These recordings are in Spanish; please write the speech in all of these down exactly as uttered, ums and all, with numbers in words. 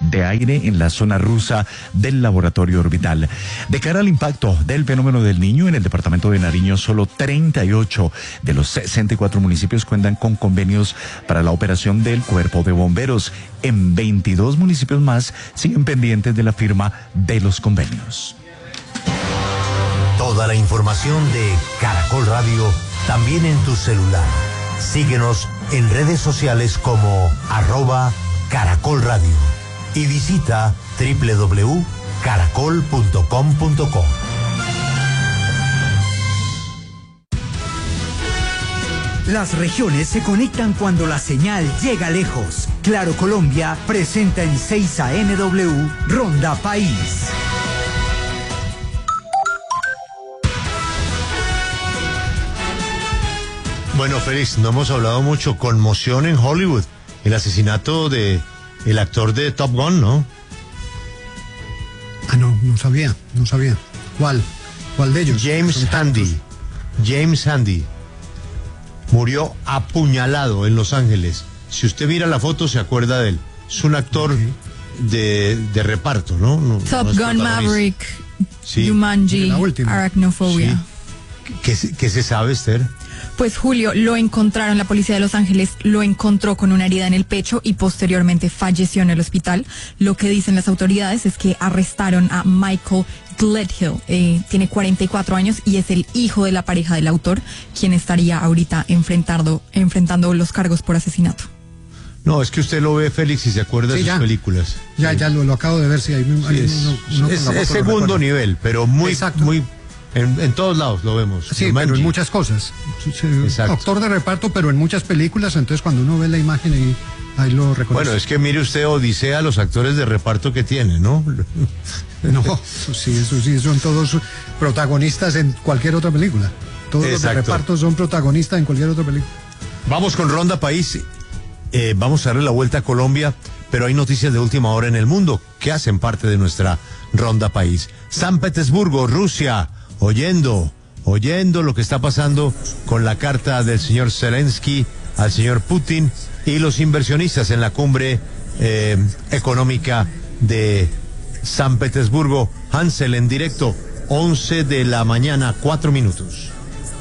de aire en la zona rusa del laboratorio orbital. De cara al impacto del fenómeno del Niño, en el departamento de Nariño, solo treinta y ocho de los sesenta y cuatro municipios cuentan con convenios para la operación del cuerpo de bomberos. En veintidós municipios más siguen pendientes de la firma de los convenios. Toda la información de Caracol Radio también en tu celular. Síguenos en redes sociales como arroba Caracol Radio y visita doble u doble u doble u punto caracol punto com punto co. Las regiones se conectan cuando la señal llega lejos. Claro Colombia presenta en seis A M W Ronda País. Bueno, Félix, no hemos hablado mucho. Conmoción en Hollywood. El asesinato de el actor de Top Gun, ¿no? Ah, no, no sabía, no sabía. ¿Cuál? ¿Cuál de ellos? James Handy. James Handy. Murió apuñalado en Los Ángeles. Si usted mira la foto, se acuerda de él. Es un actor okay. de, de reparto, ¿no? no Top no Gun Maverick, sí. Jumanji, Arachnofobia. Sí. ¿Qué, qué, ¿Qué se sabe, Esther? Pues Julio, lo encontraron, la policía de Los Ángeles lo encontró con una herida en el pecho y posteriormente falleció en el hospital. Lo que dicen las autoridades es que arrestaron a Michael Gledhill, eh, tiene cuarenta y cuatro años y es el hijo de la pareja del autor, quien estaría ahorita enfrentando, enfrentando los cargos por asesinato. No, es que usted lo ve, Félix, y se acuerda sí, de sus ya. películas. Ya, sí. ya lo, lo acabo de ver, sí, hay, sí, hay es, uno, uno es, es segundo nivel, pero muy, Exacto. muy en, en todos lados lo vemos. Sí, Jumanji. Pero en muchas cosas. Exacto. Actor de reparto, pero en muchas películas, entonces cuando uno ve la imagen y ahí lo reconoce. Bueno, es que mire usted Odisea, los actores de reparto que tiene, ¿no? No, sí, eso sí, son todos protagonistas en cualquier otra película. Todos Exacto. los de reparto son protagonistas en cualquier otra película. Vamos con Ronda País. Eh, vamos a darle la vuelta a Colombia, pero hay noticias de última hora en el mundo que hacen parte de nuestra Ronda País. San Petersburgo, Rusia, oyendo, oyendo lo que está pasando con la carta del señor Zelensky al señor Putin y los inversionistas en la cumbre eh, económica de San Petersburgo. Hansel en directo, once de la mañana, cuatro minutos.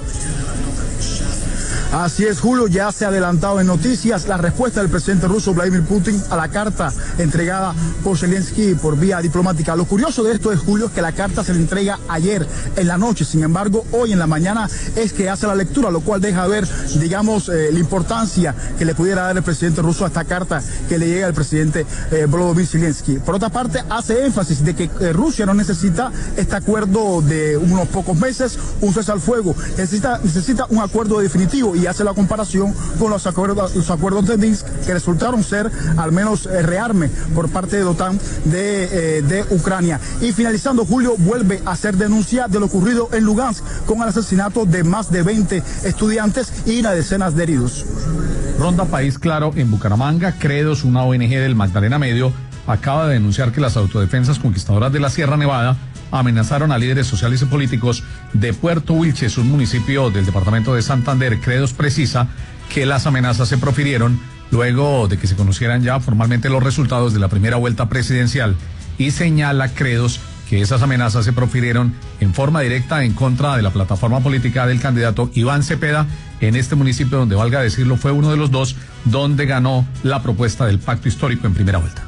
Así es, Julio, ya se ha adelantado en noticias la respuesta del presidente ruso Vladimir Putin a la carta entregada por Zelensky por vía diplomática. Lo curioso de esto es, Julio, que la carta se le entrega ayer en la noche, sin embargo, hoy en la mañana es que hace la lectura, lo cual deja ver, digamos, eh, la importancia que le pudiera dar el presidente ruso a esta carta que le llega al presidente eh, Volodymyr Zelensky. Por otra parte, hace énfasis de que eh, Rusia no necesita este acuerdo de unos pocos meses, un cese al fuego, necesita, necesita un acuerdo definitivo, y hace la comparación con los acuerdos, los acuerdos de Minsk, que resultaron ser al menos eh, rearme por parte de la OTAN de, eh, de Ucrania. Y finalizando, Julio, vuelve a hacer denuncia de lo ocurrido en Lugansk con el asesinato de más de veinte estudiantes y una decena de heridos. Ronda País Claro en Bucaramanga. Credos, una O N G del Magdalena Medio, acaba de denunciar que las autodefensas conquistadoras de la Sierra Nevada amenazaron a líderes sociales y políticos de Puerto Wilches, un municipio del departamento de Santander. Credos precisa que las amenazas se profirieron luego de que se conocieran ya formalmente los resultados de la primera vuelta presidencial, y señala Credos que esas amenazas se profirieron en forma directa en contra de la plataforma política del candidato Iván Cepeda en este municipio, donde, valga decirlo, fue uno de los dos donde ganó la propuesta del pacto histórico en primera vuelta.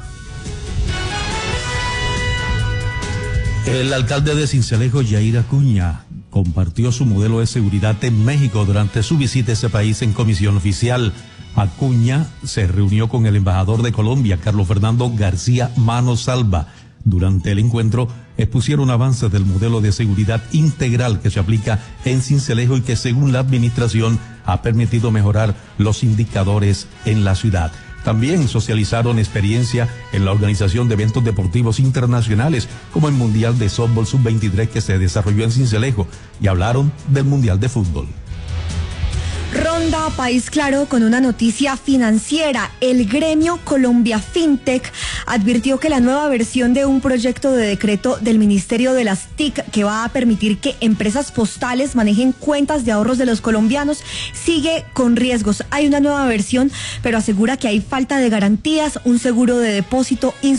El alcalde de Sincelejo, Yair Acuña, compartió su modelo de seguridad en México durante su visita a ese país en comisión oficial. Acuña se reunió con el embajador de Colombia, Carlos Fernando García Mano Salva. Durante el encuentro expusieron avances del modelo de seguridad integral que se aplica en Sincelejo y que, según la administración, ha permitido mejorar los indicadores en la ciudad. También socializaron experiencia en la organización de eventos deportivos internacionales, como el Mundial de Softball sub veintitrés que se desarrolló en Sincelejo, y hablaron del Mundial de Fútbol. Ronda País Claro con una noticia financiera. El gremio Colombia FinTech advirtió que la nueva versión de un proyecto de decreto del Ministerio de las T I C que va a permitir que empresas postales manejen cuentas de ahorros de los colombianos sigue con riesgos. Hay una nueva versión, pero asegura que hay falta de garantías, un seguro de depósito